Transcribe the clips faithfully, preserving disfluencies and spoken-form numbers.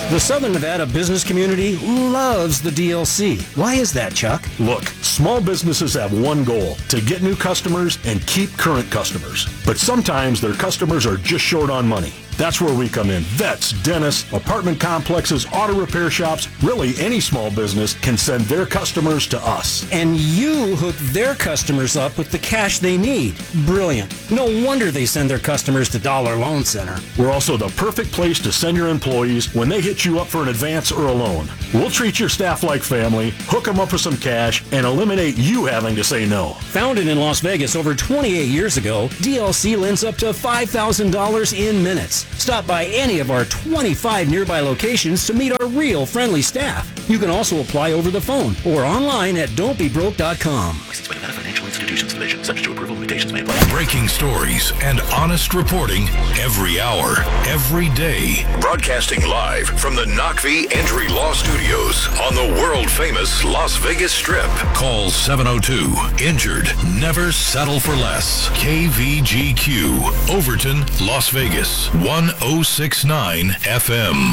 The Southern Nevada business community loves the D L C. Why is that, Chuck? Look, small businesses have one goal, to get new customers and keep current customers. But sometimes their customers are just short on money. That's where we come in. Vets, dentists, apartment complexes, auto repair shops, really any small business can send their customers to us. And you hook their customers up with the cash they need. Brilliant. No wonder they send their customers to Dollar Loan Center. We're also the perfect place to send your employees when they hit you up for an advance or a loan. We'll treat your staff like family, hook them up with some cash, and eliminate you having to say no. Founded in Las Vegas over twenty-eight years ago, D L C lends up to five thousand dollars in minutes. Stop by any of our twenty-five nearby locations to meet our real friendly staff. You can also apply over the phone or online at don't be broke dot com. Licensed by Nevada Financial Institutions Division. Subject to approval, limitations may apply. Breaking stories and honest reporting every hour, every day. Broadcasting live from the Knockvee Entry Law Studios on the world-famous Las Vegas Strip. Call seven oh two, injured. Never settle for less. K V G Q, Overton, Las Vegas, one oh six point nine F M.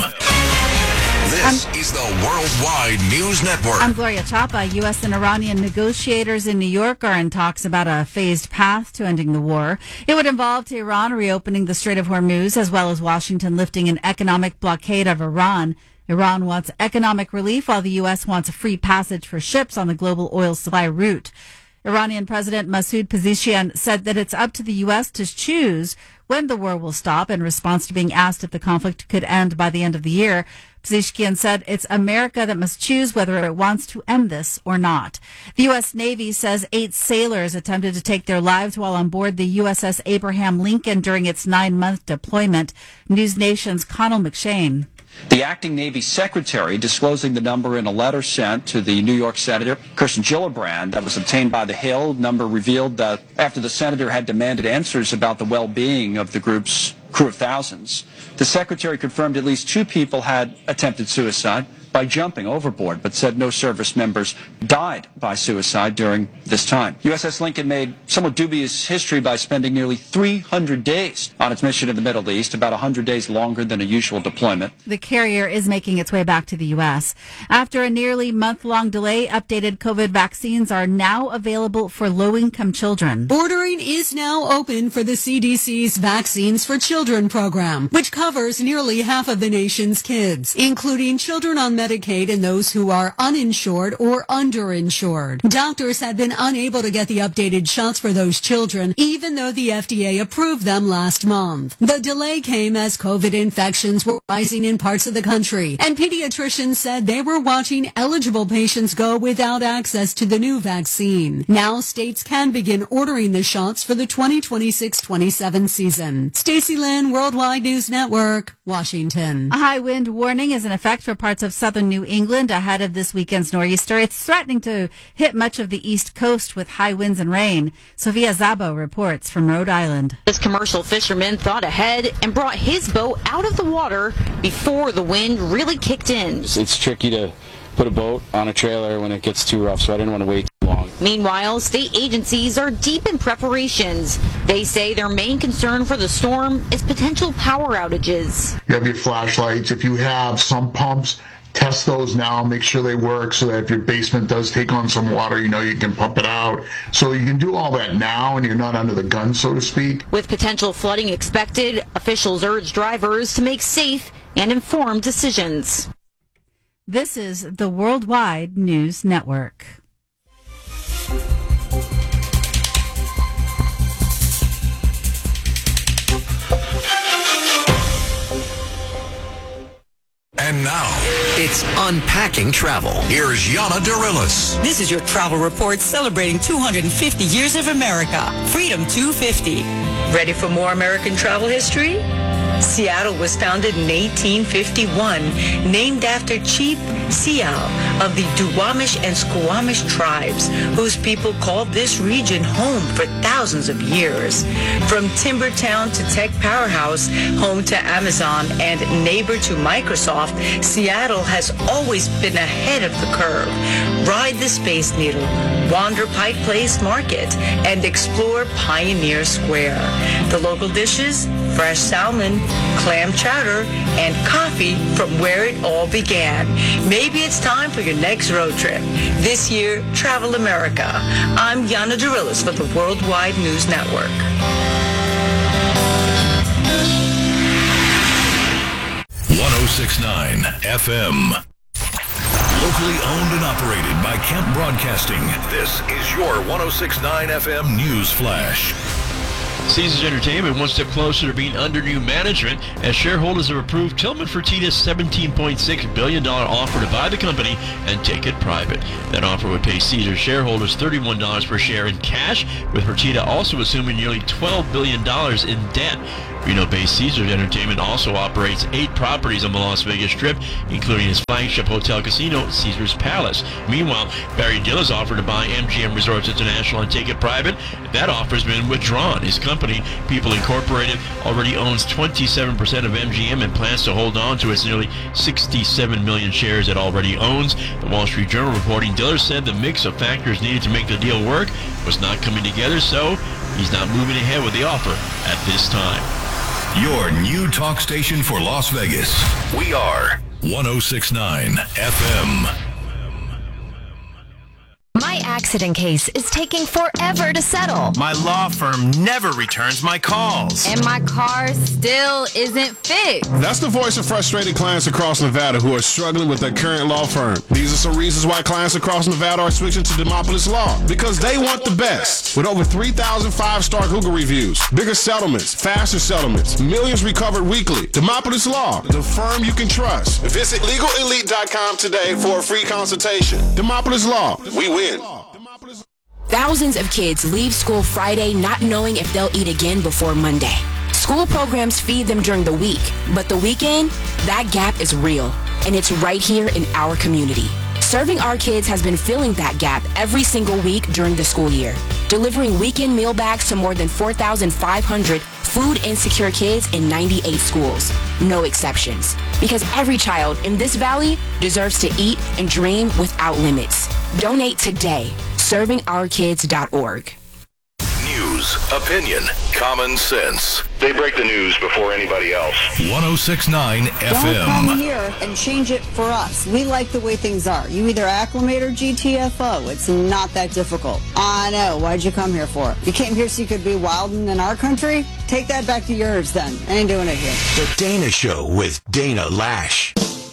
This I'm, is the Worldwide News Network. I'm Gloria Chapa. U S and Iranian negotiators in New York are in talks about a phased path to ending the war. It would involve Tehran reopening the Strait of Hormuz, as well as Washington lifting an economic blockade of Iran. Iran wants economic relief, while the U S wants a free passage for ships on the global oil supply route. Iranian President Masoud Pezeshkian said that it's up to the U S to choose when the war will stop in response to being asked if the conflict could end by the end of the year. Pezeshkian said it's America that must choose whether it wants to end this or not. The U S Navy says eight sailors attempted to take their lives while on board the U S S Abraham Lincoln during its nine-month deployment. News Nation's Connell McShane. The acting Navy secretary disclosing the number in a letter sent to the New York Senator, Kirsten Gillibrand, that was obtained by the Hill. Number revealed that after the senator had demanded answers about the well-being of the group's crew of thousands, the secretary confirmed at least two people had attempted suicide by jumping overboard, but said no service members died by suicide during this time. U S S Lincoln made somewhat dubious history by spending nearly three hundred days on its mission in the Middle East, about one hundred days longer than a usual deployment. The carrier is making its way back to the U S. After a nearly month-long delay, updated COVID vaccines are now available for low-income children. Ordering is now open for the C D C's Vaccines for Children program, which covers nearly half of the nation's kids, including children on Medicaid and those who are uninsured or underinsured. Doctors have been unable to get the updated shots for those children, even though the F D A approved them last month. The delay came as COVID infections were rising in parts of the country, and pediatricians said they were watching eligible patients go without access to the new vaccine. Now states can begin ordering the shots for the twenty twenty-six twenty-seven season. Stacey Lynn, Worldwide News Network, Washington. A high wind warning is in effect for parts of southern New England ahead of this weekend's nor'easter. It's threatening to hit much of the east coast with high winds and rain. Sophia Zabo reports from Rhode Island. This commercial fisherman thought ahead and brought his boat out of the water before the wind really kicked in. It's tricky to put a boat on a trailer when it gets too rough, so I didn't want to wait too long. Meanwhile, state agencies are deep in preparations. They say their main concern for the storm is potential power outages. You have your flashlights. If you have some pumps, test those now, make sure they work so that if your basement does take on some water, you know you can pump it out. So you can do all that now and you're not under the gun, so to speak. With potential flooding expected, officials urge drivers to make safe and informed decisions. This is the Worldwide News Network. And now, it's Unpacking Travel. Here's Yana Dorillis. This is your travel report celebrating two hundred fifty years of America. Freedom two fifty. Ready for more American travel history? Seattle was founded in eighteen fifty-one, named after Chief Sial of the Duwamish and Squamish tribes, whose people called this region home for thousands of years. From timber town to tech powerhouse, home to Amazon and neighbor to Microsoft, Seattle has always been ahead of the curve. Ride the Space Needle, wander Pike Place Market, and explore Pioneer Square. The local dishes: fresh salmon, clam chowder, and coffee from where it all began. Maybe it's time for your next road trip. This year, Travel America. I'm Yana Darilis for the Worldwide News Network. one oh six point nine F M. Locally owned and operated by Kemp Broadcasting. This is your one oh six point nine F M News Flash. Caesars Entertainment one step closer to being under new management as shareholders have approved Tillman Fertitta's seventeen point six billion dollars offer to buy the company and take it private. That offer would pay Caesars shareholders thirty-one dollars per share in cash, with Fertitta also assuming nearly twelve billion dollars in debt. Reno-based Caesars Entertainment also operates eight properties on the Las Vegas Strip, including his flagship hotel casino, Caesars Palace. Meanwhile, Barry Diller's offer to buy M G M Resorts International and take it private, that offer has been withdrawn. His company, People Incorporated, already owns twenty-seven percent of M G M and plans to hold on to its nearly sixty-seven million shares it already owns. The Wall Street Journal reporting Diller said the mix of factors needed to make the deal work was not coming together, so he's not moving ahead with the offer at this time. Your new talk station for Las Vegas. We are one oh six point nine F M. My accident case is taking forever to settle. My law firm never returns my calls. And my car still isn't fixed. That's the voice of frustrated clients across Nevada who are struggling with their current law firm. These are some reasons why clients across Nevada are switching to Demopolis Law. Because they want the best. With over three thousand five-star Google reviews, bigger settlements, faster settlements, millions recovered weekly. Demopolis Law, the firm you can trust. Visit legal elite dot com today for a free consultation. Demopolis Law, we win. Thousands of kids leave school Friday not knowing if they'll eat again before Monday. School programs feed them during the week, but the weekend, that gap is real, and it's right here in our community. Serving Our Kids has been filling that gap every single week during the school year, delivering weekend meal bags to more than four thousand five hundred food-insecure kids in ninety-eight schools. No exceptions, because every child in this valley deserves to eat and dream without limits. Donate today. serving our kids dot org. News, opinion, common sense. They break the news before anybody else. one oh six point nine F M. Don't come here and change it for us. We like the way things are. You either acclimate or G T F O. It's not that difficult. I know. Why'd you come here for? You came here so you could be wilding in our country? Take that back to yours then. I ain't doing it here. The Dana Show with Dana Lash.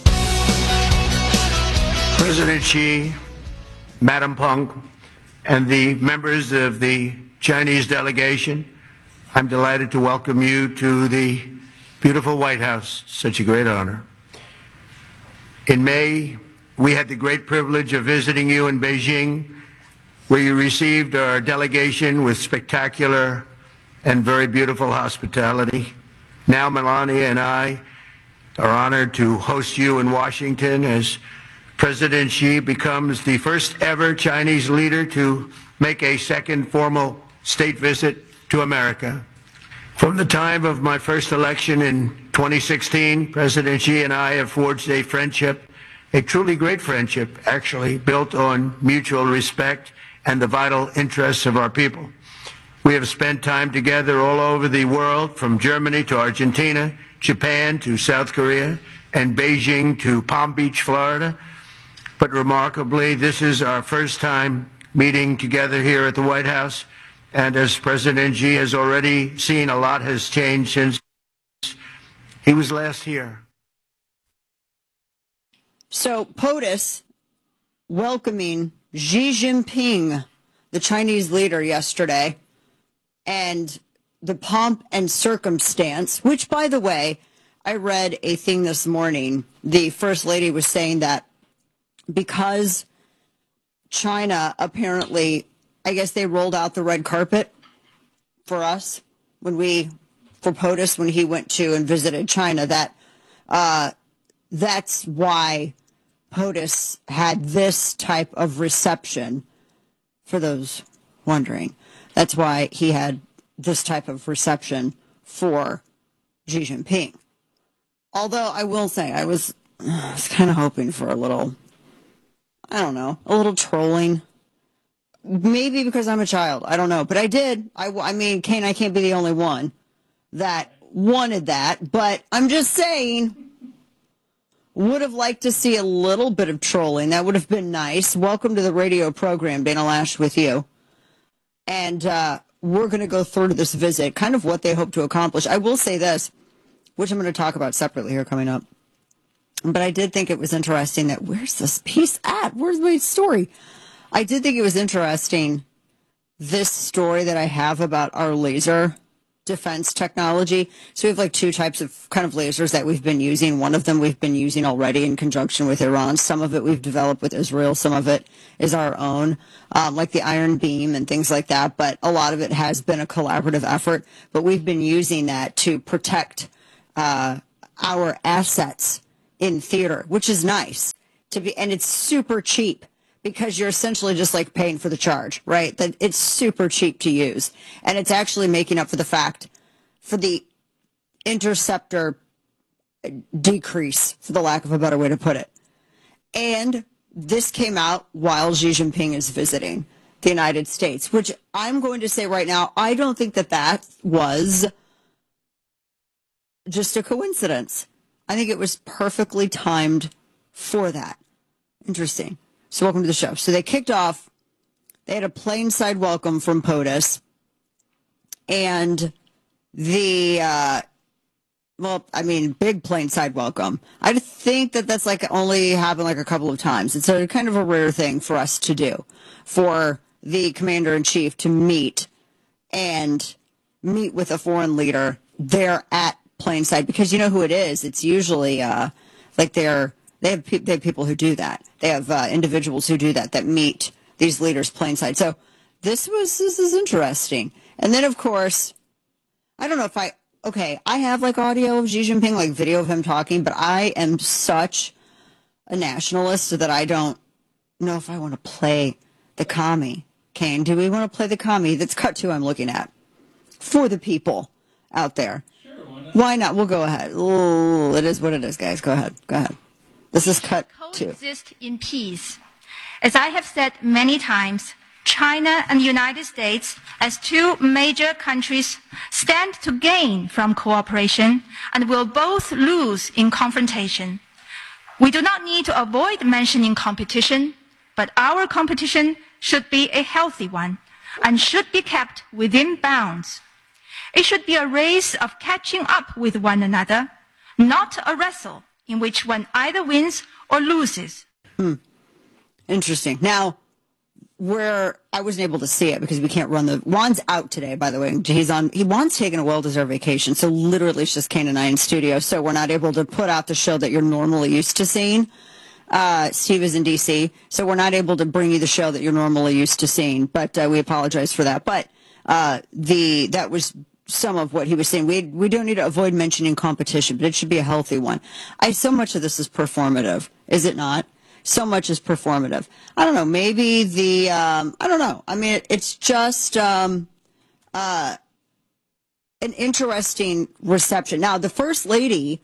President Xi, Madam Peng, and the members of the Chinese delegation, I'm delighted to welcome you to the beautiful White House. Such a great honor. In May, we had the great privilege of visiting you in Beijing, where you received our delegation with spectacular and very beautiful hospitality. Now Melania and I are honored to host you in Washington as President Xi becomes the first ever Chinese leader to make a second formal state visit to America. From the time of my first election in twenty sixteen, President Xi and I have forged a friendship, a truly great friendship, actually, built on mutual respect and the vital interests of our people. We have spent time together all over the world, from Germany to Argentina, Japan to South Korea, and Beijing to Palm Beach, Florida. But remarkably, this is our first time meeting together here at the White House. And as President Xi has already seen, a lot has changed since he was last here. So POTUS welcoming Xi Jinping, the Chinese leader, yesterday, and the pomp and circumstance, which, by the way, I read a thing this morning. The First Lady was saying that because China apparently, I guess they rolled out the red carpet for us when we, for POTUS, when he went to and visited China, that uh, that's why POTUS had this type of reception, for those wondering. That's why he had this type of reception for Xi Jinping. Although I will say, I was, I was kind of hoping for a little, I don't know, a little trolling. Maybe because I'm a child. I don't know. But I did. I, I mean, Kane, I can't be the only one that wanted that, but I'm just saying, would have liked to see a little bit of trolling. That would have been nice. Welcome to the radio program, Dana Lash with you. And uh, we're going to go through this visit, kind of what they hope to accomplish. I will say this, which I'm going to talk about separately here coming up. But I did think it was interesting that, where's this piece at? Where's my story? I did think it was interesting, this story that I have about our laser defense technology. So we have like two types of kind of lasers that we've been using. One of them we've been using already in conjunction with Iran. Some of it we've developed with Israel. Some of it is our own, um, like the Iron Beam and things like that. But a lot of it has been a collaborative effort. But we've been using that to protect uh, our assets in theater, which is nice to be, and it's super cheap because you're essentially just like paying for the charge, right? That it's super cheap to use, and it's actually making up for the fact for the interceptor decrease, for the lack of a better way to put it. And this came out while Xi Jinping is visiting the United States, which I'm going to say right now, I don't think that that was just a coincidence. I think it was perfectly timed for that. Interesting. So welcome to the show. So they kicked off, they had a plainside welcome from POTUS, and the, uh, well, I mean, big plainside welcome. I think that that's like only happened like a couple of times. It's a kind of a rare thing for us to do, for the commander-in-chief to meet and meet with a foreign leader there at plainside, because you know who it is. It's usually uh, like they're they have pe- they have people who do that. They have uh, individuals who do that that meet these leaders plainside. So this was this is interesting. And then of course, I don't know if I okay I have like audio of Xi Jinping, like video of him talking, but I am such a nationalist that I don't know if I want to play the commie. Kane, do we want to play the commie that's cut to? I'm looking at for the people out there. Why not? We'll go ahead. Ooh, it is what it is, guys. Go ahead. Go ahead. This is cut two. Coexist in peace. As I have said many times, China and the United States, as two major countries, stand to gain from cooperation and will both lose in confrontation. We do not need to avoid mentioning competition, but our competition should be a healthy one and should be kept within bounds. It should be a race of catching up with one another, not a wrestle in which one either wins or loses. Hmm. Interesting. Now, where I wasn't able to see it because we can't run the... Juan's out today, by the way. He's on... He Juan's taking a well-deserved vacation, so literally it's just Kane and I in studio, so we're not able to put out the show that you're normally used to seeing. Uh, Steve is in D C, so we're not able to bring you the show that you're normally used to seeing, but uh, we apologize for that. But uh, the that was... some of what he was saying. We we don't need to avoid mentioning competition, but it should be a healthy one. I so much of this is performative, is it not? So much is performative. I don't know. Maybe the um, I don't know. I mean, it, it's just um, uh, an interesting reception. Now, the first lady,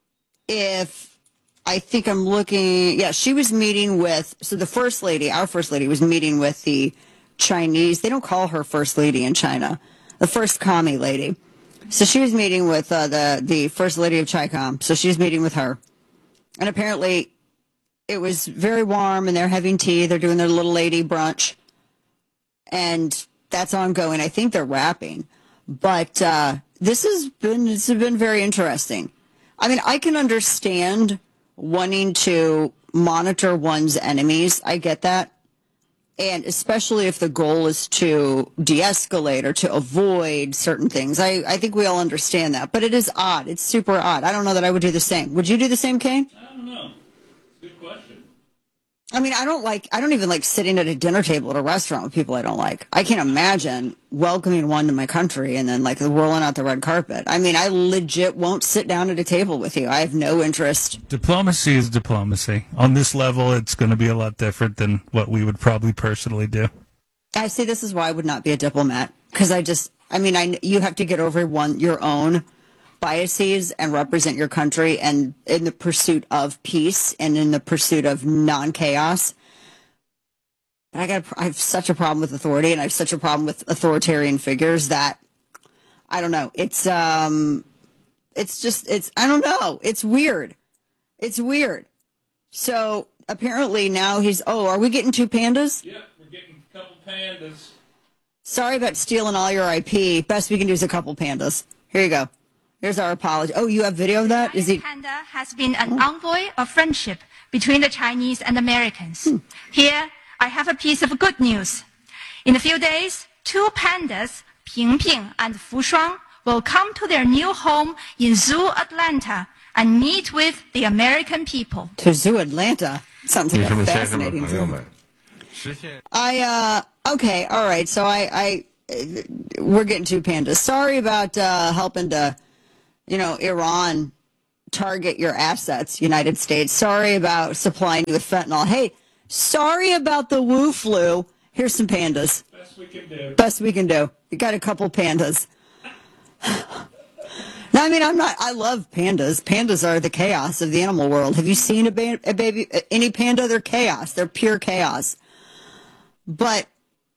if I think I'm looking, yeah, she was meeting with. So the first lady, our first lady, was meeting with the Chinese. They don't call her first lady in China. The first commie lady. So she was meeting with uh, the, the first lady of ChiCom. So she was meeting with her. And apparently it was very warm and they're having tea. They're doing their little lady brunch. And that's ongoing. I think they're wrapping. But uh, this has been, this has been very interesting. I mean, I can understand wanting to monitor one's enemies. I get that. And especially if the goal is to de-escalate or to avoid certain things. I, I think we all understand that. But it is odd. It's super odd. I don't know that I would do the same. Would you do the same, Kane? I don't know. Good question. I mean, I don't like, I don't even like sitting at a dinner table at a restaurant with people I don't like. I can't imagine welcoming one to my country and then like rolling out the red carpet. I mean, I legit won't sit down at a table with you. I have no interest. Diplomacy is diplomacy. On this level, it's going to be a lot different than what we would probably personally do. I say this is why I would not be a diplomat. Because I just, I mean, I, you have to get over one, your own biases and represent your country and in the pursuit of peace and in the pursuit of non-chaos. But I got I have such a problem with authority and I have such a problem with authoritarian figures that I don't know. It's um It's just, it's, I don't know. It's weird. It's weird. So apparently now he's, oh, are we getting two pandas? Yep, we're getting a couple pandas. Sorry about stealing all your I P. Best we can do is a couple pandas. Here you go. Here's our apology. Oh, you have video of that? Is he? Panda has been an envoy of friendship between the Chinese and Americans. Hmm. Here, I have a piece of good news. In a few days, two pandas, Ping Ping and Fu Shuang, will come to their new home in Zoo Atlanta and meet with the American people. To Zoo Atlanta? Sounds like a fascinating film. I, uh, okay, all right, so I, I, uh, we're getting two pandas. Sorry about uh, helping to, you know, Iran target your assets, United States. Sorry about supplying you with fentanyl. Hey, sorry about the Wu flu. Here's some pandas. Best we can do. Best we can do. We got a couple pandas. Now, I mean, I'm not, I love pandas. Pandas are the chaos of the animal world. Have you seen a, ba- a baby, any panda? They're chaos. They're pure chaos. But,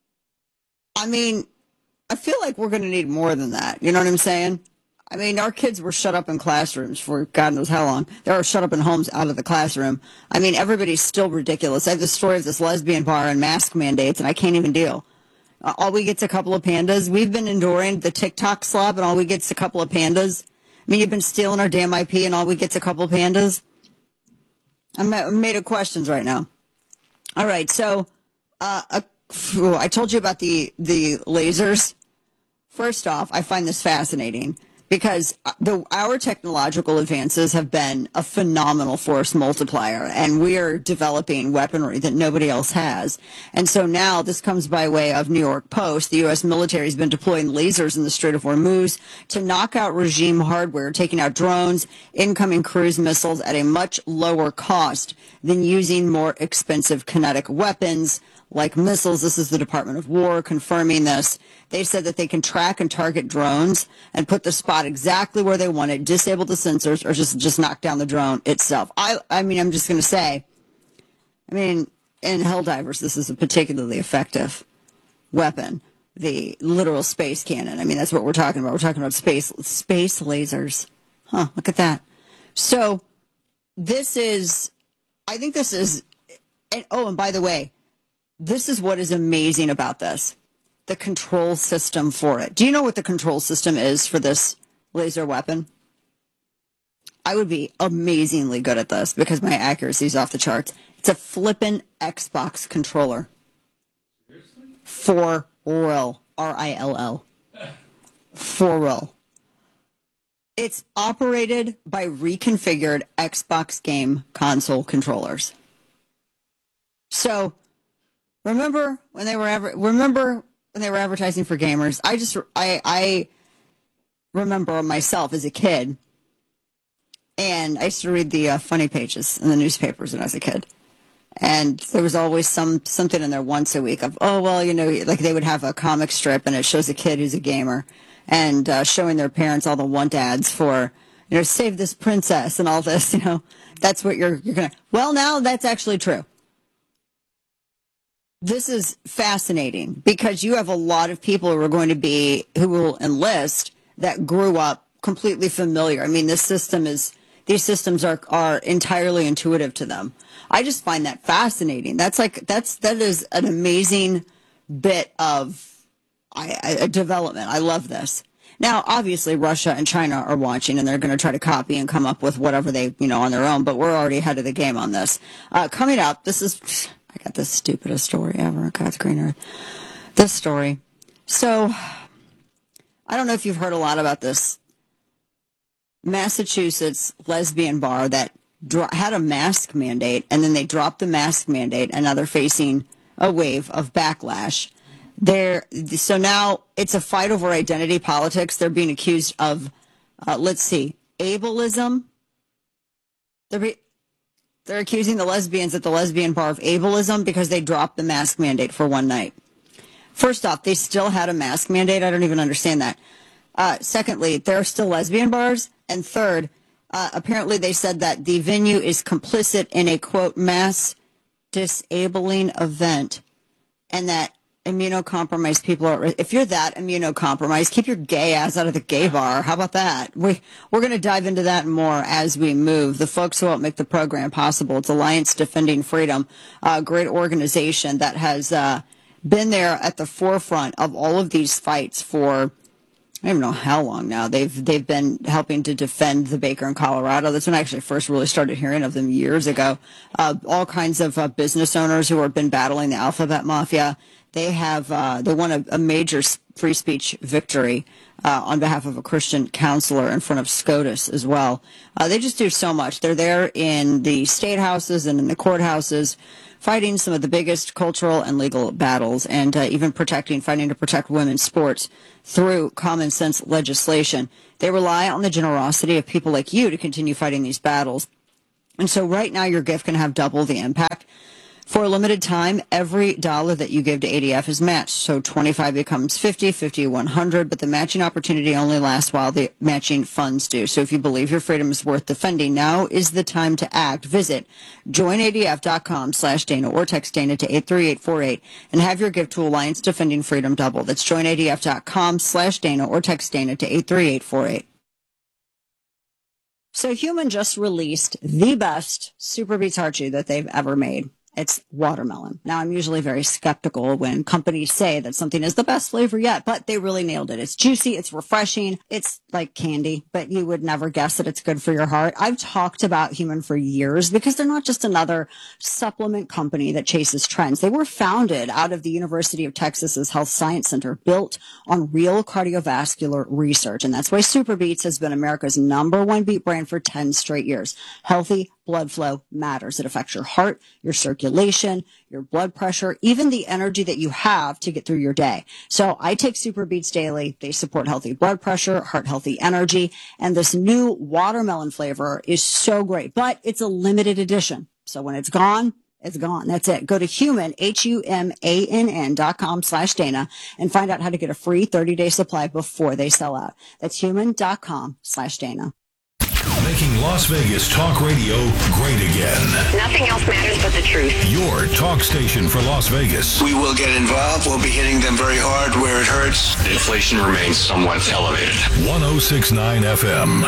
I mean, I feel like we're going to need more than that. You know what I'm saying? I mean, our kids were shut up in classrooms for God knows how long. They were shut up in homes out of the classroom. I mean, everybody's still ridiculous. I have the story of this lesbian bar and mask mandates, and I can't even deal. Uh, all we get's a couple of pandas. We've been enduring the TikTok slob, and all we get's a couple of pandas. I mean, you've been stealing our damn I P, and all we get's a couple of pandas. I'm, I'm made of questions right now. All right, so uh, uh, phew, I told you about the, the lasers. First off, I find this fascinating because the, our technological advances have been a phenomenal force multiplier, and we're developing weaponry that nobody else has. And so now this comes by way of New York Post. The U S military has been deploying lasers in the Strait of Hormuz to knock out regime hardware, taking out drones, incoming cruise missiles at a much lower cost than using more expensive kinetic weapons like missiles. This is the Department of War confirming this. They said that they can track and target drones and put the spot exactly where they want it, disable the sensors, or just, just knock down the drone itself. I, I mean, I'm just going to say, I mean, in Helldivers, this is a particularly effective weapon. The literal space cannon. I mean, that's what we're talking about. We're talking about space, space lasers. Huh, look at that. So this is, I think this is, and, oh, and by the way, this is what is amazing about this. The control system for it. Do you know what the control system is for this laser weapon? I would be amazingly good at this because my accuracy is off the charts. It's a flippin' Xbox controller. For real. R I L L. For real. It's operated by reconfigured Xbox game console controllers. So, remember when they were ever, remember when they were advertising for gamers? I just I I remember myself as a kid, and I used to read the uh, funny pages in the newspapers when I was a kid, and there was always some something in there once a week of, oh well, you know, like they would have a comic strip and it shows a kid who's a gamer and uh, showing their parents all the want ads for, you know, save this princess and all this. You know, that's what you're you're gonna. Well, now that's actually true. This is fascinating because you have a lot of people who are going to be, who will enlist that grew up completely familiar. I mean, this system is, these systems are, are entirely intuitive to them. I just find that fascinating. That's like, that's, that is an amazing bit of I, I, a development. I love this. Now, obviously, Russia and China are watching, and they're going to try to copy and come up with whatever they, you know, on their own, but we're already ahead of the game on this. Uh, coming up, this is, I got the stupidest story ever. God's green earth. This story. So, I don't know if you've heard a lot about this Massachusetts lesbian bar that dro- had a mask mandate, and then they dropped the mask mandate, and now they're facing a wave of backlash. They're, so now it's a fight over identity politics. They're being accused of, uh, let's see, ableism. They're be- They're accusing the lesbians at the lesbian bar of ableism because they dropped the mask mandate for one night. First off, they still had a mask mandate. I don't even understand that. Uh, secondly, there are still lesbian bars. And third, uh, apparently they said that the venue is complicit in a, quote, mass disabling event, and that immunocompromised people are, if you're that immunocompromised, keep your gay ass out of the gay bar. How about that? We, we're going to dive into that more as we move. The folks who help make the program possible, it's Alliance Defending Freedom, a great organization that has uh, been there at the forefront of all of these fights for, I don't know how long now. They've they've been helping to defend the baker in Colorado. That's when I actually first really started hearing of them years ago. Uh, all kinds of uh, business owners who have been battling the alphabet mafia. They have uh, they won a, a major free speech victory uh, on behalf of a Christian counselor in front of SCOTUS as well. Uh, they just do so much. They're there in the state houses and in the courthouses, fighting some of the biggest cultural and legal battles, and uh, even protecting, fighting to protect women's sports through common sense legislation. They rely on the generosity of people like you to continue fighting these battles. And so right now your gift can have double the impact. For a limited time, every dollar that you give to A D F is matched. So twenty-five becomes fifty, fifty, one hundred, but the matching opportunity only lasts while the matching funds do. So if you believe your freedom is worth defending, now is the time to act. Visit joinadf.com slash Dana or text Dana to eight three eight four eight and have your gift to Alliance Defending Freedom double. That's joinadf.com slash Dana or text Dana to eight three eight four eight. So Human just released the best Super Beats Heart Chew that they've ever made. It's watermelon. Now, I'm usually very skeptical when companies say that something is the best flavor yet, but they really nailed it. It's juicy. It's refreshing. It's like candy, but you would never guess that it's good for your heart. I've talked about Human for years because they're not just another supplement company that chases trends. They were founded out of the University of Texas's Health Science Center, built on real cardiovascular research. And that's why Super Beats has been America's number one beat brand for ten straight years. Healthy blood flow matters. It affects your heart, your circulation, your blood pressure, even the energy that you have to get through your day. So I take Super Beats daily. They support healthy blood pressure, heart healthy energy, and this new watermelon flavor is so great, but it's a limited edition. So when it's gone, it's gone. That's it. Go to human, H U M A N N dot com slash Dana and find out how to get a free thirty-day supply before they sell out. That's human.com slash Dana. Making Las Vegas talk radio great again. Nothing else matters but the truth. Your talk station for Las Vegas. We will get involved. We'll be hitting them very hard where it hurts. Inflation remains somewhat elevated. one oh six point nine F M.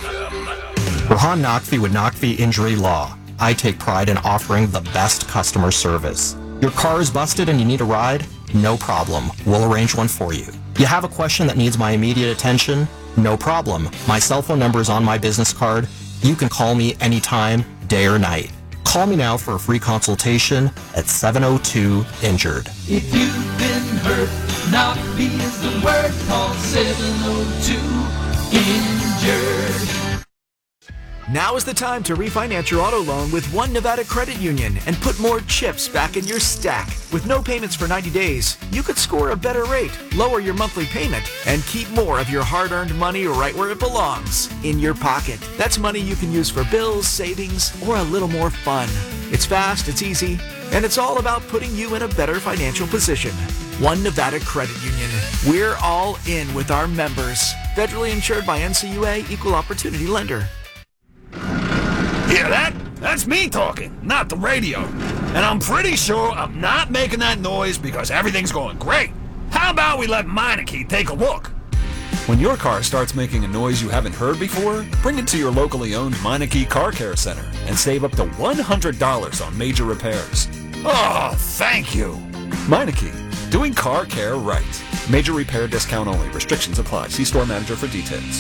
Rohan Naqvi with Naqvi Injury Law. I take pride in offering the best customer service. Your car is busted and you need a ride? No problem. We'll arrange one for you. You have a question that needs my immediate attention? No problem. My cell phone number is on my business card. You can call me anytime, day or night. Call me now for a free consultation at seven oh two injured. If you've been hurt, Naqvi is the word. Call seven oh two injured. Now is the time to refinance your auto loan with One Nevada Credit Union and put more chips back in your stack. With no payments for ninety days, you could score a better rate, lower your monthly payment, and keep more of your hard-earned money right where it belongs, in your pocket. That's money you can use for bills, savings, or a little more fun. It's fast, it's easy, and it's all about putting you in a better financial position. One Nevada Credit Union. We're all in with our members. Federally insured by N C U A, Equal Opportunity Lender. Hear that? That's me talking, not the radio. And I'm pretty sure I'm not making that noise because everything's going great. How about we let Meineke take a look? When your car starts making a noise you haven't heard before, bring it to your locally owned Meineke Car Care Center and save up to one hundred dollars on major repairs. Oh, thank you. Meineke, doing car care right. Major repair discount only. Restrictions apply. See store manager for details.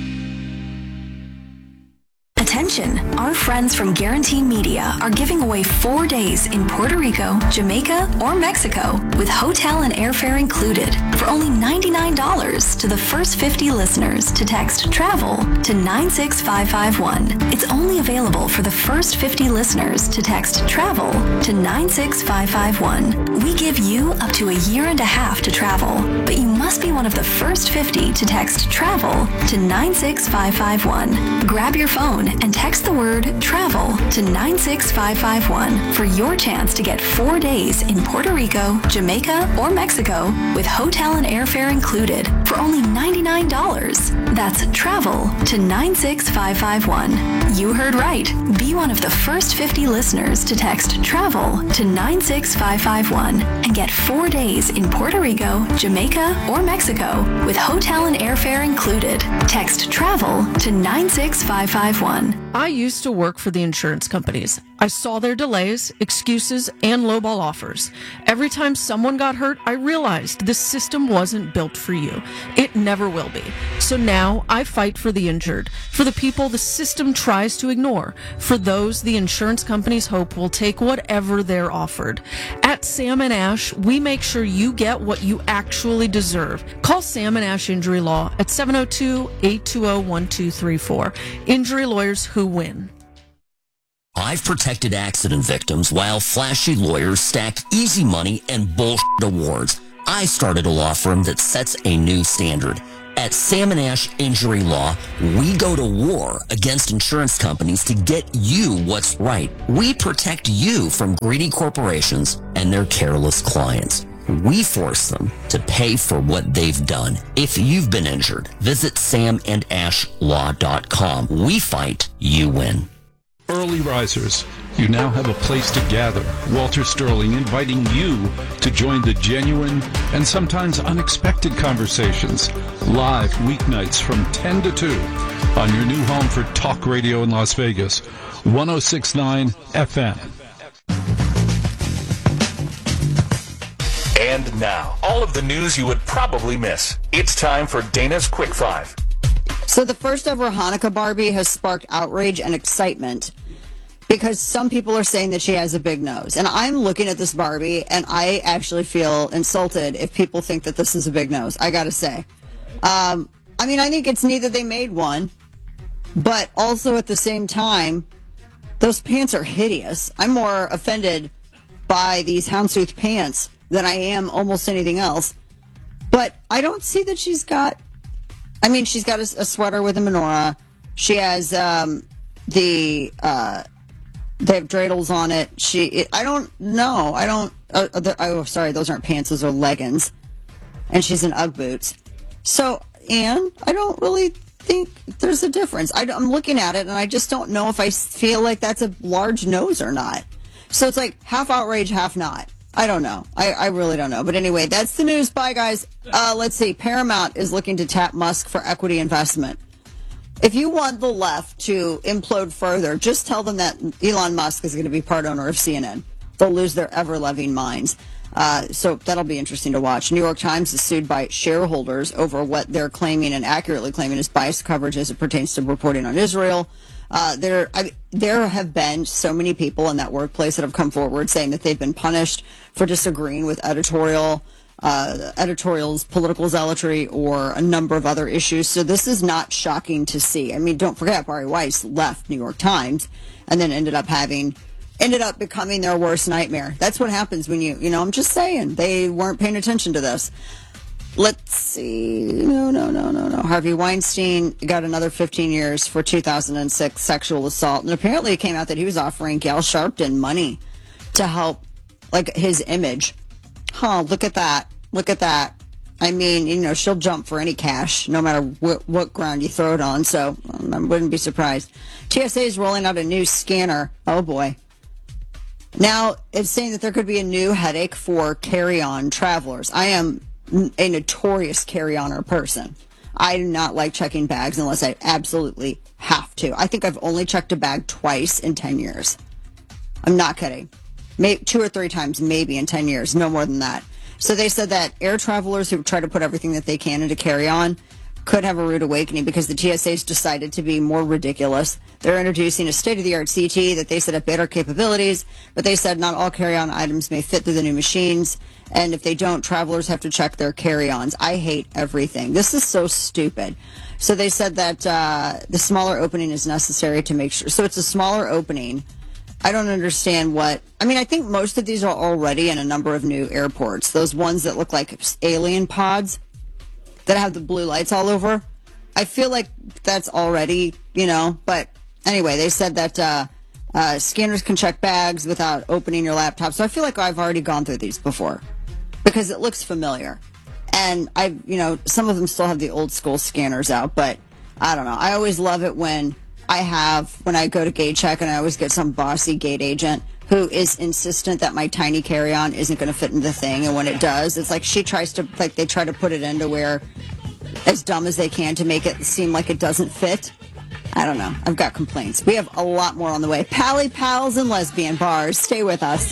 Attention! Our friends from Guarantee Media are giving away four days in Puerto Rico, Jamaica, or Mexico with hotel and airfare included for only ninety-nine dollars to the first fifty listeners to text TRAVEL to nine six five five one. It's only available for the first fifty listeners to text TRAVEL to nine six five five one. We give you up to a year and a half to travel, but you must be one of the first fifty to text TRAVEL to nine six five five one. Grab your phone and text Text the word travel to nine six five five one for your chance to get four days in Puerto Rico, Jamaica, or Mexico with hotel and airfare included for only ninety-nine dollars. That's travel to nine six five five one. You heard right. Be one of the first fifty listeners to text travel to nine six five five one and get four days in Puerto Rico, Jamaica, or Mexico with hotel and airfare included. Text travel to nine six five five one. I used to work for the insurance companies. I saw their delays, excuses, and lowball offers. Every time someone got hurt, I realized this system wasn't built for you. It never will be. So now I fight for the injured, for the people the system tries to ignore, for those the insurance companies hope will take whatever they're offered. At Sam and Ash, we make sure you get what you actually deserve. Call Sam and Ash Injury Law at seven oh two, eight two zero, one two three four. Injury lawyers who win. I've protected accident victims while flashy lawyers stack easy money and bullshit awards. I started a law firm that sets a new standard. At Sam and Ash Injury Law, we go to war against insurance companies to get you what's right. We protect you from greedy corporations and their careless clients. We force them to pay for what they've done. If you've been injured, visit sam and ash law dot com. We fight, you win. Early risers, you now have a place to gather. Walter Sterling inviting you to join the genuine and sometimes unexpected conversations live weeknights from ten to two on your new home for talk radio in Las Vegas, one oh six point nine F M. And now, all of the news you would probably miss. It's time for Dana's Quick Five. So the first ever Hanukkah Barbie has sparked outrage and excitement because some people are saying that she has a big nose. And I'm looking at this Barbie, and I actually feel insulted if people think that this is a big nose, I gotta say. Um, I mean, I think it's neat that they made one, but also at the same time, those pants are hideous. I'm more offended by these houndstooth pants than I am almost anything else. But I don't see that she's got... I mean, she's got a, a sweater with a menorah. She has um, the... Uh, they have dreidels on it. She... It, I don't know. I don't... Uh, the, oh, sorry. Those aren't pants. Those are leggings. And she's in Ugg boots. So, and I don't really think there's a difference. I, I'm looking at it, and I just don't know if I feel like that's a large nose or not. So it's like half outrage, half not. I don't know. I, I really don't know. But anyway, that's the news. Bye, guys. Uh, let's see. Paramount is looking to tap Musk for equity investment. If you want the left to implode further, just tell them that Elon Musk is going to be part owner of C N N. They'll lose their ever-loving minds. Uh, so that'll be interesting to watch. New York Times is sued by shareholders over what they're claiming and accurately claiming is biased coverage as it pertains to reporting on Israel. Uh, there, I, there have been so many people in that workplace that have come forward saying that they've been punished for disagreeing with editorial, uh, editorials, political zealotry, or a number of other issues. So this is not shocking to see. I mean, don't forget, Bari Weiss left New York Times and then ended up having, ended up becoming their worst nightmare. That's what happens when you, you know, I'm just saying, they weren't paying attention to this. Let's see. No, no, no, no, no. Harvey Weinstein got another fifteen years for two thousand six sexual assault. And apparently it came out that he was offering Gail Sharpton money to help, like, his image. Huh, look at that. Look at that. I mean, you know, she'll jump for any cash, no matter wh- what ground you throw it on. So um, I wouldn't be surprised. T S A is rolling out a new scanner. Oh, boy. Now, it's saying that there could be a new headache for carry-on travelers. I am a notorious carry-oner person. I do not like checking bags unless I absolutely have to. I think I've only checked a bag twice in ten years. I'm not kidding. Maybe two or three times maybe in ten years, no more than that. So they said that air travelers who try to put everything that they can into carry-on could have a rude awakening because the T S A's decided to be more ridiculous. They're introducing a state-of-the-art C T that they said have better capabilities, but they said not all carry-on items may fit through the new machines, and if they don't, travelers have to check their carry-ons. I hate everything. This is so stupid. So they said that uh, the smaller opening is necessary to make sure. So it's a smaller opening. I don't understand what... I mean, I think most of these are already in a number of new airports. Those ones that look like alien pods that have the blue lights all over. I feel like that's already, you know, but anyway, they said that uh, uh, scanners can check bags without opening your laptop. So I feel like I've already gone through these before because it looks familiar. And I, you know, some of them still have the old school scanners out, but I don't know. I always love it when I have, when I go to gate check and I always get some bossy gate agent who is insistent that my tiny carry-on isn't going to fit in the thing. And when it does, it's like she tries to, like they try to put it into where as dumb as they can to make it seem like it doesn't fit. I don't know. I've got complaints. We have a lot more on the way. Pally Pals and Lesbian Bars. Stay with us.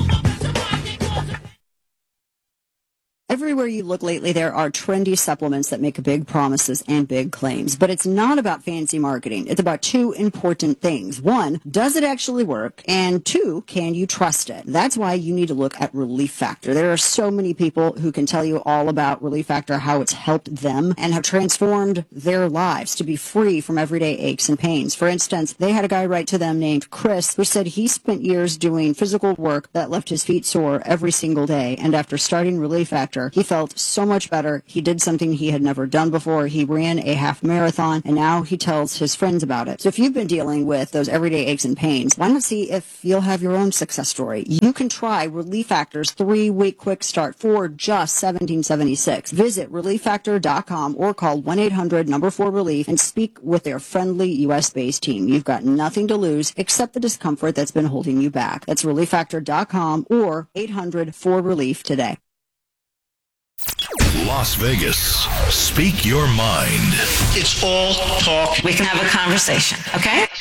Everywhere you look lately, there are trendy supplements that make big promises and big claims. But it's not about fancy marketing. It's about two important things. One, does it actually work? And two, can you trust it? That's why you need to look at Relief Factor. There are so many people who can tell you all about Relief Factor, how it's helped them and have transformed their lives to be free from everyday aches and pains. For instance, they had a guy write to them named Chris who said he spent years doing physical work that left his feet sore every single day. And after starting Relief Factor, he felt so much better. He did something he had never done before. He ran a half marathon, and now he tells his friends about it. So if you've been dealing with those everyday aches and pains, why not see if you'll have your own success story? You can try Relief Factor's three-week quick start for just seventeen seventy-six. Visit relief factor dot com or call one eight hundred number four relief and speak with their friendly U S-based team. You've got nothing to lose except the discomfort that's been holding you back. That's relief factor dot com or eight hundred four relief today. Las Vegas. Speak your mind. It's all talk. We can have a conversation, okay?